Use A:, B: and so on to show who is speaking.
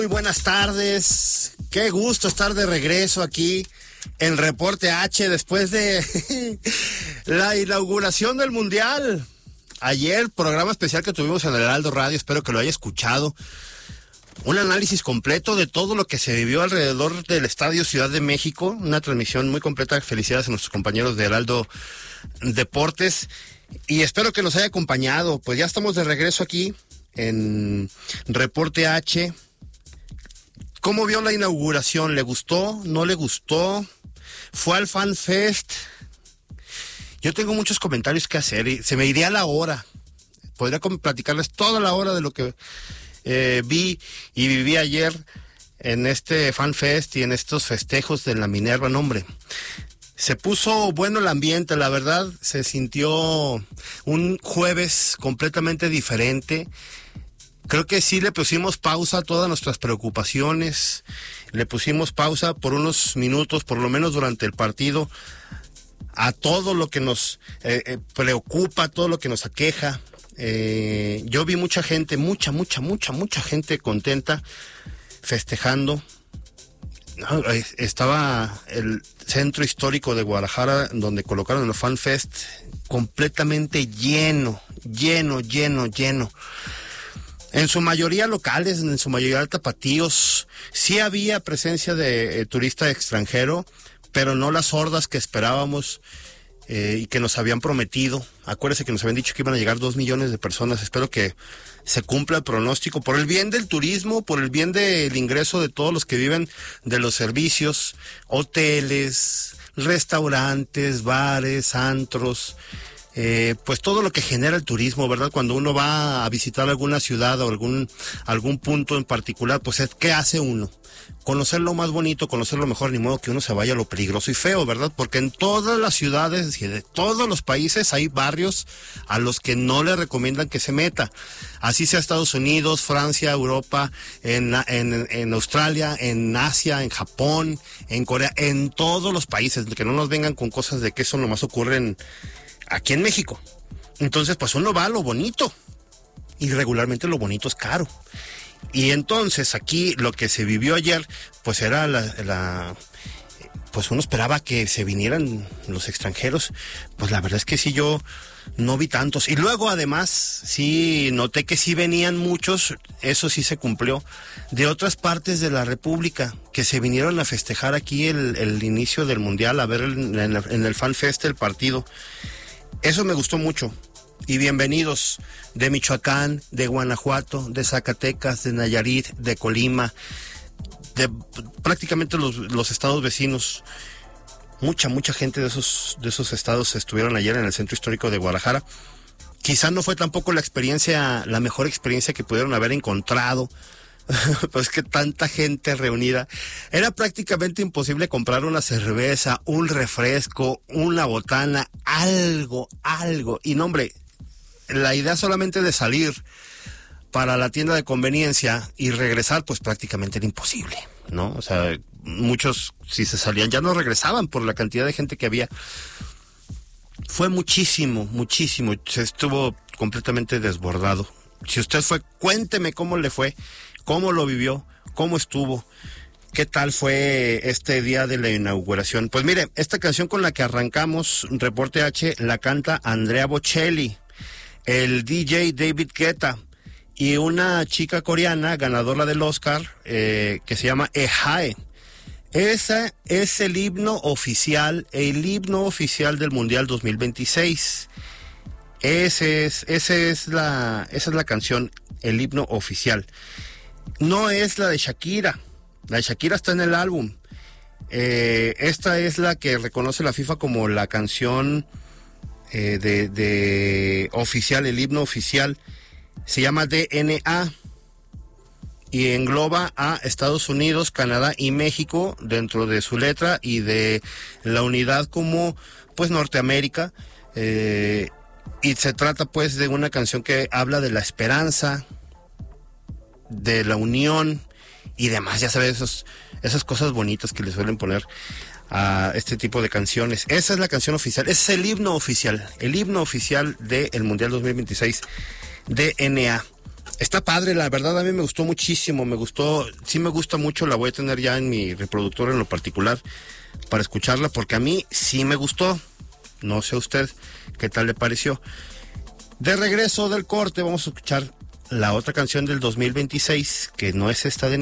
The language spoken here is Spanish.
A: Muy buenas tardes, qué gusto estar de regreso aquí en Reporte H después de la inauguración del Mundial. Ayer, programa especial que tuvimos en el Heraldo Radio, espero que lo haya escuchado. Un análisis completo de todo lo que se vivió alrededor del Estadio Ciudad de México, una transmisión muy completa. Felicidades a nuestros compañeros de Heraldo Deportes y espero que nos haya acompañado. Pues ya estamos de regreso aquí en Reporte H. ¿Cómo vio la inauguración? ¿Le gustó? ¿No le gustó? ¿Fue al Fan Fest? Yo tengo muchos comentarios que hacer y se me iría la hora. Podría platicarles toda la hora de lo que vi y viví ayer en este Fan Fest y en estos festejos de la Minerva. No, hombre, se puso bueno el ambiente, la verdad. Se sintió un jueves completamente diferente. Creo que sí le pusimos pausa a todas nuestras preocupaciones, le pusimos pausa por unos minutos, por lo menos durante el partido, a todo lo que nos preocupa, todo lo que nos aqueja. Yo vi mucha gente, mucha gente contenta, festejando. Estaba el centro histórico de Guadalajara, donde colocaron el Fan Fest, completamente lleno. En su mayoría locales, en su mayoría tapatíos. Sí había presencia de turista extranjero, pero no las hordas que esperábamos y que nos habían prometido. Acuérdese que nos habían dicho que iban a llegar 2 millones de personas. Espero que se cumpla el pronóstico por el bien del turismo, por el bien del ingreso de todos los que viven de los servicios, hoteles, restaurantes, bares, antros. Pues todo lo que genera el turismo, ¿verdad? Cuando uno va a visitar alguna ciudad o algún punto en particular, pues ¿qué hace uno? Conocer lo más bonito, conocer lo mejor, ni modo que uno se vaya a lo peligroso y feo, ¿verdad? Porque en todas las ciudades y de todos los países hay barrios a los que no le recomiendan que se meta. Así sea Estados Unidos, Francia, Europa, en Australia, en Asia, en Japón, en Corea, en todos los países, que no nos vengan con cosas de que eso nomás ocurre aquí en México. Entonces, pues uno va a lo bonito y regularmente lo bonito es caro. Y entonces aquí lo que se vivió ayer, pues era pues uno esperaba que se vinieran los extranjeros. Pues la verdad es que sí, yo no vi tantos. Y luego además sí noté que sí venían muchos, eso sí se cumplió, de otras partes de la República, que se vinieron a festejar aquí el inicio del Mundial, a ver en el Fan Fest el partido. Eso me gustó mucho. Y bienvenidos de Michoacán, de Guanajuato, de Zacatecas, de Nayarit, de Colima, de prácticamente los estados vecinos. Mucha gente de esos estados estuvieron ayer en el centro histórico de Guadalajara. Quizá no fue tampoco la mejor experiencia que pudieron haber encontrado. Pues que tanta gente reunida, era prácticamente imposible comprar una cerveza, un refresco, una botana, algo, y no, hombre, la idea solamente de salir para la tienda de conveniencia y regresar, pues prácticamente era imposible, ¿no? O sea, muchos, si se salían, ya no regresaban por la cantidad de gente que había. Fue muchísimo, se estuvo completamente desbordado. Si usted fue, cuénteme cómo le fue, cómo lo vivió, cómo estuvo, qué tal fue este día de la inauguración. Pues mire, esta canción con la que arrancamos Reporte H la canta Andrea Bocelli, el DJ David Guetta y una chica coreana ganadora del Oscar que se llama Ehae. Ese es el himno oficial del Mundial 2026. Esa es la canción, el himno oficial. No es la de Shakira. La de Shakira está en el álbum. Esta es la que reconoce la FIFA como la canción de oficial, el himno oficial. Se llama DNA y engloba a Estados Unidos, Canadá y México dentro de su letra y de la unidad como pues Norteamérica. Y se trata pues de una canción que habla de la esperanza, de la unión y demás, ya sabes, esas cosas bonitas que le suelen poner a este tipo de canciones. Esa es la canción oficial, ese es el himno oficial del Mundial 2026, DNA. Está padre, la verdad a mí me gustó muchísimo, sí me gusta mucho, la voy a tener ya en mi reproductor en lo particular para escucharla, porque a mí sí me gustó. No sé a usted qué tal le pareció. De regreso del corte vamos a escuchar la otra canción del 2026, que no es esta de